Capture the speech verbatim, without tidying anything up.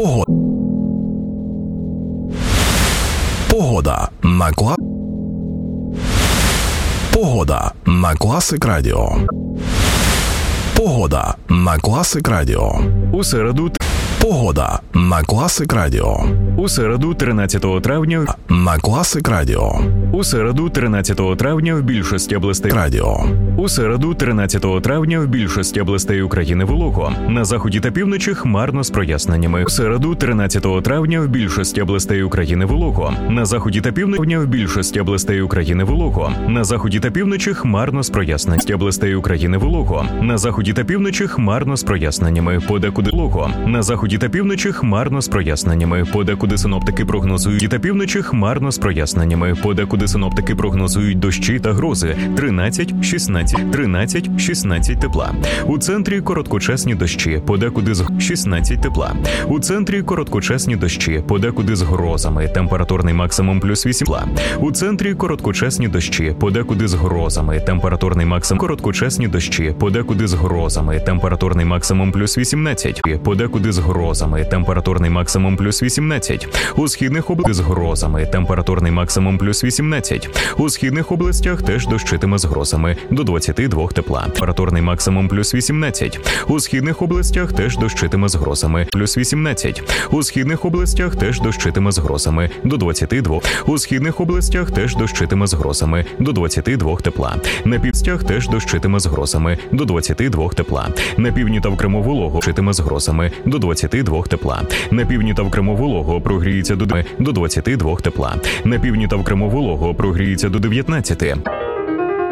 Погода. Погода на кла... Погода на Класик Радіо. Погода на Класик Радіо. У середу. Погода на Класик Радіо. У середу тринадцятого травня. На Класик Радіо. У середу тринадцятого травня в більшості областей. Радіо. У середу тринадцятого травня в більшості областей України волого. На заході та півночі хмарно з проясненнями. У середу тринадцятого травня в більшості областей України волого. На заході та півночі в більшості областей України волого. На заході та півночі хмарно з проясненнями. Областей України волого. На заході та півночі хмарно з проясненнями. Подекуди волого. На заході та півночі хмарно з проясненнями. Подекуди синоптики прогнозують та півночі хмарно з проясненнями. Подекуди синоптики прогнозують дощі та грози. тринадцять шістнадцять, тринадцять шістнадцять тепла. У центрі короткочасні дощі, подекуди з шістнадцять тепла. У центрі короткочасні дощі, подекуди з грозами. Температурний максимум плюс вісім тепла. У центрі короткочасні дощі, подекуди з грозами. Температурний максимум короткочасні дощі, подекуди з грозами. Температурний максимум плюс вісімнадцять. Подекуди з грозами. Температурний максимум плюс вісімнадцять. У східних областях з грозами. Температурний максимум плюс вісімнадцять. У східних областях теж дощитиме з грозами до двадцяти двох тепла. Температурний максимум плюс вісімнадцять. У східних областях теж дощитиме з грозами плюс вісімнадцять. У східних областях теж дощитиме з грозами до двадцяти двох. У східних областях теж дощитиме з грозами до двадцяти двох тепла. На півстях теж дощитиме з грозами до двадцяти двох тепла. На півдні та в Криму волого дощитиме з грозами до двадцяти двох тепла. На півдні та в Криму волого прогріється до до двадцяти двох тепла. На півдні та в Криму волого прогріється до дев'ятнадцяти.